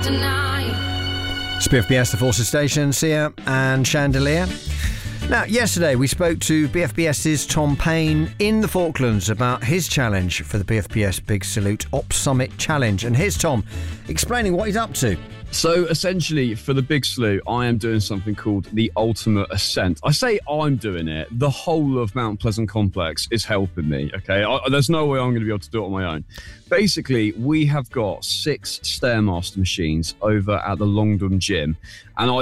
It's BFBS, the Forces Station, Sia and Chandelier. Now, yesterday we spoke to BFBS's Tom Payne in the Falklands about his challenge for the BFBS Big Salute Op Summit Challenge. And here's Tom explaining what he's up to. So essentially, for the Big Salute, I am doing something called the Ultimate Ascent. I say I'm doing it. The whole of Mount Pleasant Complex is helping me, okay? There's no way I'm going to be able to do it on my own. Basically, we have got 6 Stairmaster machines over at the Longdon Gym, and